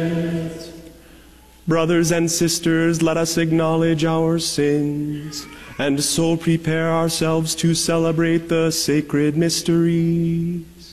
Brothers and sisters, let us acknowledge our sins, and so prepare ourselves to celebrate the sacred mysteries.